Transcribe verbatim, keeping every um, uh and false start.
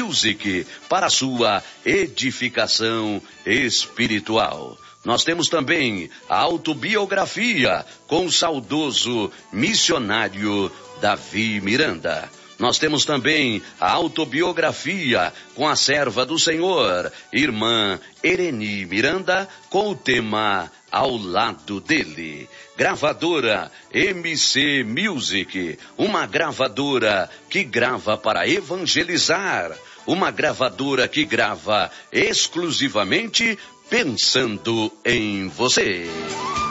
Music, para sua edificação espiritual. Nós temos também a autobiografia com o saudoso missionário Davi Miranda. Nós temos também a autobiografia com a serva do Senhor, irmã Ereni Miranda, com o tema Ao Lado Dele. Gravadora M C Music, uma gravadora que grava para evangelizar, uma gravadora que grava exclusivamente pensando em você.